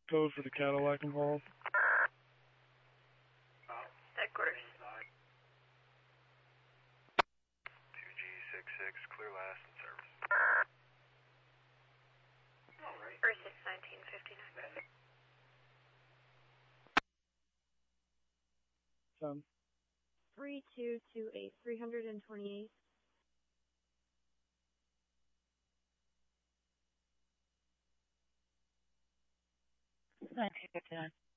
code for the Cadillac involved? Headquarters. 2G66, clear last in service. Earth 1959. 3228, 328. It's 1959.